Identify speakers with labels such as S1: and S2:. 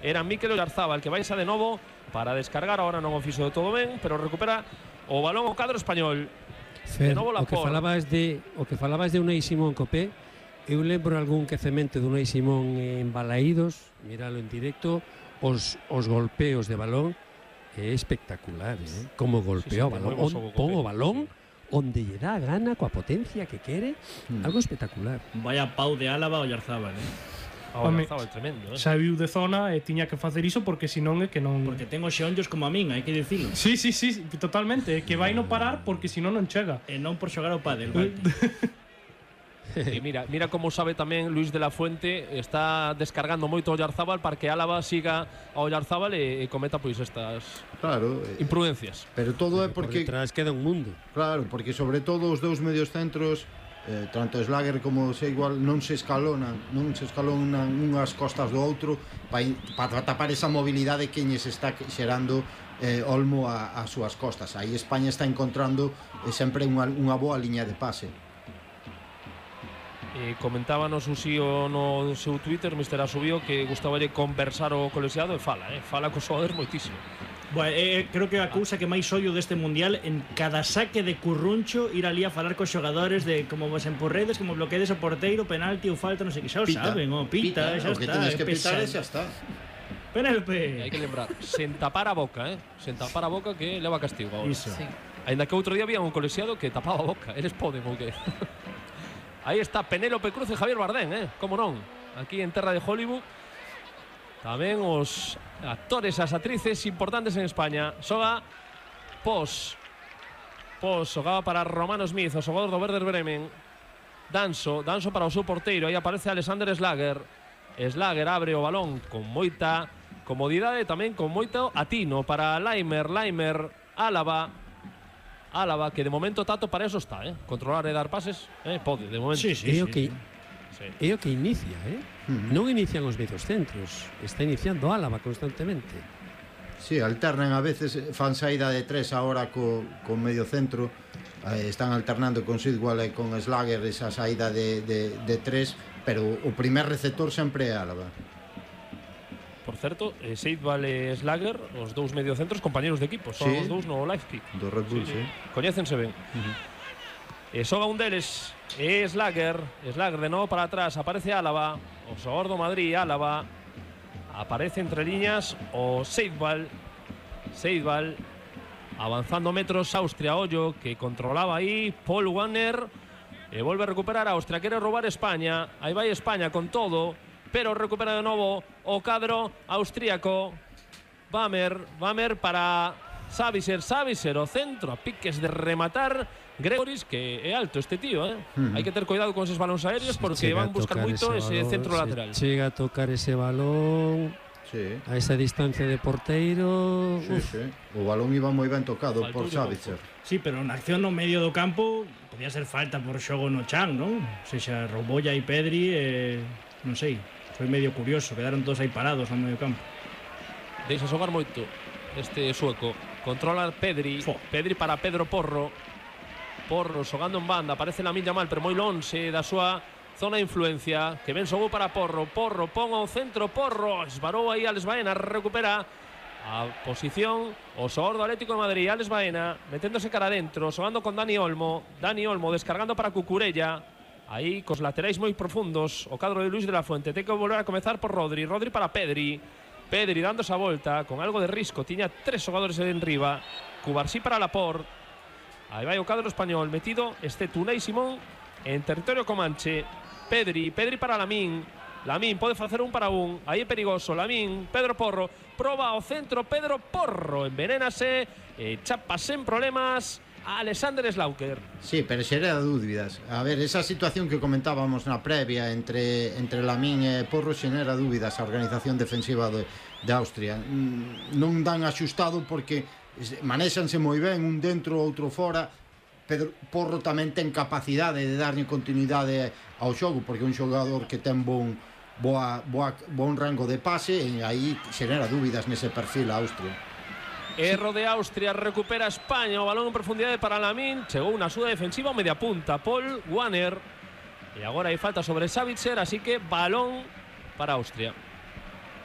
S1: era Mikel Oyarzábal, que baixa de novo para descargar. Ahora non o fixo de todo ben, pero recupera o balón o cadro español.
S2: Fer, o que falabas de Unai Simón Copé, eu lembro algún quecemento de Unai Simón en Balaídos, míralo en directo, os golpeos de balón é espectacular, como golpea o balón, pon o balón onde lle dá a gana, coa potencia que quere, algo espectacular.
S3: Vaya pau de Álava o Oyarzábal,
S1: Oyarzábal tremendo,
S4: xa viu de zona e tiña que facer iso porque senón é que non...
S3: Porque ten os xeonllos como a min, hai que dicilo.
S4: Sí, totalmente, que vai no parar porque senón non chega.
S3: E non por xogar ao pádel, Valti.
S1: E mira como sabe tamén Luis de la Fuente, está descargando moito o Oyarzábal para que Álava siga ao Oyarzábal e cometa pois estas imprudencias.
S5: Pero todo é porque
S2: por detrás queda un mundo.
S5: Claro, porque sobre todo os dous medios centros, tanto Slager como Seigual, non se escalonan unhas costas do outro para tapar esa mobilidade que lles está xerando Olmo ás súas costas. Aí España está encontrando sempre unha boa liña de pase.
S1: Comentábanos Uxío no seu Twitter, Mr. Asubío, que gustaballe conversar o colexiado e fala cos xogadores moitísimo.
S3: Bueno, creo que a cousa que máis ollo deste mundial, en cada saque de curruncho, ir ali a falar cos xogadores de como vos empurredes, como bloquedes o porteiro, penalti ou falta, non sei que, xa o saben, pita, xa está,
S5: que pitar xa está.
S3: Penelope.
S1: Hai que lembrar, sen tapar a boca, sen tapar a boca que leva castigo agora.
S3: Iso. Sí.
S1: Ainda que outro día había un colexiado que tapaba a boca, eles poden ou que. Aí está Penélope Cruz e Javier Bardem, como non, aquí en terra de Hollywood. Tamén os actores, as actrices importantes en España. Xoga Pos, xogaba para Romano Smith, o xogador do Werder Bremen. Danso para o seu porteiro. Aí aparece Alexander Slager. Slager abre o balón con moita comodidade, tamén con moito atino para Laimer, Álava, que de momento Tato para eso está, controlar e dar pases, pode, de momento.
S2: É o que inicia, non inician os medios centros, está iniciando Álava constantemente.
S5: Sí, alternan a veces, fan saída de 3 agora co medio centro, están alternando con Sidwell e con Slager esa saída de 3, pero o primer receptor sempre é Álava.
S1: Por certo, Seidval e Slager, os dous mediocentros, compañeros de equipo, son os dous no Leipzig.
S5: Do Red Bull, sí.
S1: Coñécense ben. Xoga un deles, Slager de novo para atrás, aparece Álava, o xogador do Madrid, Álava, aparece entre liñas o Seidval, avanzando metros, Austria, ollo, que controlaba aí, Paul Wanner, e volve a recuperar a Austria, quere roubar España, aí vai España con todo, pero recupera de novo o cadro austríaco. Bamer para Savicer, o centro, a piques de rematar Gregoris, que é alto este tío, hai que ter cuidado con esos balóns aéreos porque van buscar moito ese centro lateral.
S2: Chega a tocar ese balón a esa distancia de porteiro.
S5: O balón iba moi ben tocado por Savicer.
S3: Sí, pero na acción no medio do campo podía ser falta por xogo no chan, non? O sea, Roubolla e Pedri, non sei, foi medio curioso, quedaron todos aí parados no medio campo.
S1: Deixa xogar moito este sueco. Controla Pedri para Pedro Porro xogando en banda, aparece Lamine Yamal, pero moi lonxe da súa zona de influencia, que ben xogou para Porro, pon ao centro, esvarou aí Alex Baena, recupera a posición o xogador do Atlético de Madrid, Alex Baena meténdose cara adentro, xogando con Dani Olmo descargando para Cucurella. Aí cos laterais moi profundos o cadro de Luis de la Fuente. Ten que volver a comezar por Rodri para Pedri dando esa volta con algo de risco, tiña 3 xogadores en riba, Cubarsí para Laporte. Aí vai o cadro español metido Unai Simón en territorio comanche. Pedri para Lamine pode facer 1 para 1, aí é perigoso. Lamine, Pedro Porro proba ao centro, Pedro Porro envenénase e chapa sen problemas a Alexander Slager.
S5: Sí, pero xera dúbidas. A ver, esa situación que comentábamos na previa entre Lamine e Porro xenera dúbidas a organización defensiva de Austria. Non dan axustado porque manexanse moi ben, un dentro, outro fora. Pedro Porro tamén ten capacidade de darlle continuidade ao xogo, porque é un xogador que ten bon rango de pase, e aí xenera dúbidas nese perfil a Austria.
S1: Erro de Austria, recupera España, o balón en profundidade para Lamine, chegou unha axuda defensiva ao media punta, Paul Wanner, e agora hai falta sobre Savicer, así que balón para Austria.